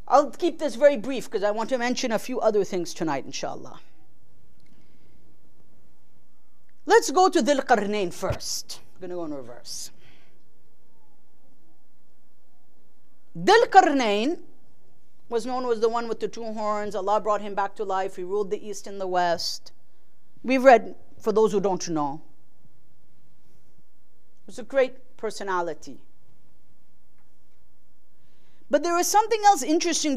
I'll keep this very brief because I want to mention a few other things tonight, inshallah. Let's go to Dhul Qarnayn first. I'm going to go in reverse. Dhul Qarnayn was known as the one with the two horns. Allah brought him back to life. He ruled the east and the west. We've read, for those who don't know. He was a great personality. But there is something else interesting